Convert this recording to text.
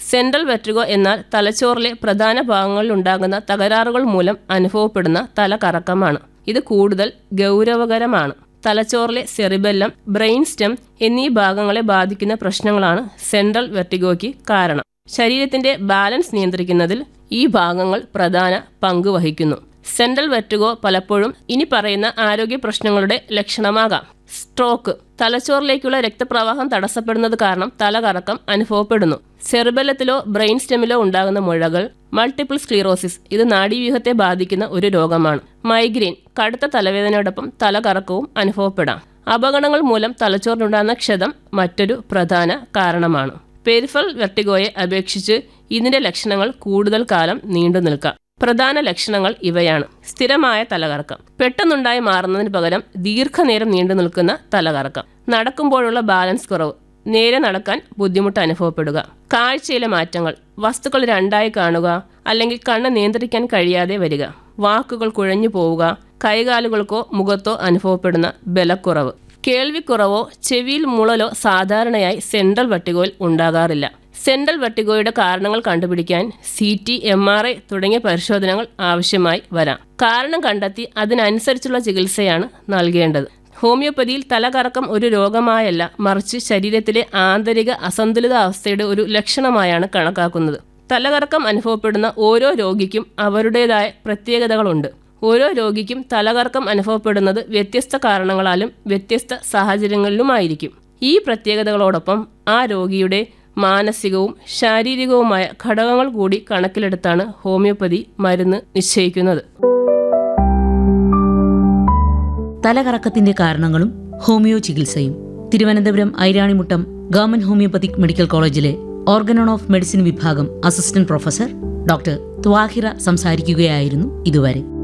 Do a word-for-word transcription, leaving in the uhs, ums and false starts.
Central vertigo എന്നാൽ തലച്ചോറിലെ പ്രധാന ഭാഗങ്ങളിലുണ്ടാകുന്ന തകരാറുകൾ മൂലം അനുഭവപ്പെടുന്ന തലകറക്കമാണ്. ഇത് കൂടുതൽ ഗൗരവകരമാണ്. തലച്ചോറിലെ സെറിബെല്ലം, ബ്രെയിൻ സ്റ്റെം എന്നീ ഭാഗങ്ങളെ ബാധിക്കുന്ന പ്രശ്നങ്ങളാണ് സെൻട്രൽ വെർട്ടിഗോയ്ക്ക് കാരണം. ശരീരത്തിന്റെ ബാലൻസ് നിയന്ത്രിക്കുന്നതിൽ ഈ ഭാഗങ്ങൾ പ്രധാന പങ്ക് വഹിക്കുന്നു. സെൻട്രൽ വെർട്ടിഗോ പലപ്പോഴും ഇനി പറയുന്ന ആരോഗ്യ പ്രശ്നങ്ങളുടെ ലക്ഷണമാകാം. സ്ട്രോക്ക്, തലച്ചോറിലേക്കുള്ള രക്തപ്രവാഹം തടസ്സപ്പെടുന്നത് കാരണം തലകറക്കം അനുഭവപ്പെടുന്നു. സെറിബെല്ലത്തിലോ ബ്രെയിൻ സ്റ്റെമിലോ ഉണ്ടാകുന്ന മുഴകൾ. മൾട്ടിപ്പിൾ സ്ക്ലീറോസിസ്, ഇത് നാഡീവ്യൂഹത്തെ ബാധിക്കുന്ന ഒരു രോഗമാണ്. മൈഗ്രെയിൻ, കടുത്ത തലവേദനയോടൊപ്പം തലകറക്കവും അനുഭവപ്പെടാം. അപകടങ്ങൾ മൂലം തലച്ചോറിനുണ്ടാകുന്ന ക്ഷതം മറ്റൊരു പ്രധാന കാരണമാണ്. പെരിഫറൽ വെർട്ടിഗോയെ അപേക്ഷിച്ച് ഇതിന്റെ ലക്ഷണങ്ങൾ കൂടുതൽ കാലം നീണ്ടു നിൽക്കാം. പ്രധാന ലക്ഷണങ്ങൾ ഇവയാണ്. സ്ഥിരമായ തലകറക്കം, പെട്ടെന്നുണ്ടായി മാറുന്നതിന് പകരം ദീർഘനേരം നീണ്ടു നിൽക്കുന്ന തലകറക്കം. നടക്കുമ്പോഴുള്ള ബാലൻസ് കുറവ്, നേരെ നടക്കാൻ ബുദ്ധിമുട്ട് അനുഭവപ്പെടുക. കാഴ്ചയിലെ മാറ്റങ്ങൾ, വസ്തുക്കൾ രണ്ടായി കാണുക അല്ലെങ്കിൽ കണ്ണ് നിയന്ത്രിക്കാൻ കഴിയാതെ വരിക. വാക്കുകൾ കുഴഞ്ഞു പോവുക. കൈകാലുകൾക്കോ മുഖത്തോ അനുഭവപ്പെടുന്ന ബലക്കുറവ്. കേൾവിക്കുറവോ ചെവിയിൽ മുളലോ സാധാരണയായി സെൻട്രൽ വെർട്ടിഗോയിൽ ഉണ്ടാകാറില്ല. സെൻട്രൽ വെർട്ടിഗോയുടെ കാരണങ്ങൾ കണ്ടുപിടിക്കാൻ C T, M R I തുടങ്ങിയ പരിശോധനകൾ ആവശ്യമായി വരാം. കാരണം കണ്ടെത്തി അതിനനുസരിച്ചുള്ള ചികിത്സയാണ് നൽകേണ്ടത്. ഹോമിയോപ്പതിയിൽ തലകറക്കം ഒരു രോഗമായല്ല, മറിച്ച് ശരീരത്തിലെ ആന്തരിക അസന്തുലിതാവസ്ഥയുടെ ഒരു ലക്ഷണമായാണ് കണക്കാക്കുന്നത്. തലകറക്കം അനുഭവപ്പെടുന്ന ഓരോ രോഗിക്കും അവരുടേതായ പ്രത്യേകതകളുണ്ട്. ഓരോ രോഗിക്കും തലകറക്കം അനുഭവപ്പെടുന്നത് വ്യത്യസ്ത കാരണങ്ങളാലും വ്യത്യസ്ത സാഹചര്യങ്ങളിലുമായിരിക്കും. ഈ പ്രത്യേകതകളോടൊപ്പം ആ രോഗിയുടെ മാനസികവും ശാരീരികവുമായ ഘടകങ്ങൾ കൂടി കണക്കിലെടുത്താണ് ഹോമിയോപ്പതി മരുന്ന് നിശ്ചയിക്കുന്നത്. തലകറക്കത്തിന്റെ കാരണങ്ങളും ഹോമിയോ ചികിത്സയും Thiruvananthapuram Iranimuttam government homoeopathic medical കോളേജിലെ ഓർഗനോൺ ഓഫ് മെഡിസിൻ വിഭാഗം അസിസ്റ്റന്റ് പ്രൊഫസർ ഡോക്ടർ ത്വാഹിറ സംസാരിക്കുകയായിരുന്നു ഇതുവരെ.